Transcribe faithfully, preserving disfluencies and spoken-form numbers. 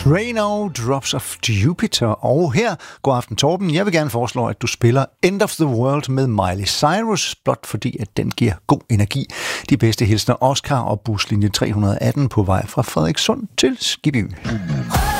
Trano, Drops of Jupiter. Og her, god aften Torben, jeg vil gerne foreslå, at du spiller End of the World med Miley Cyrus, blot fordi, at den giver god energi. De bedste hilsner Oscar og buslinje tre hundrede og atten på vej fra Frederikssund til Skibby.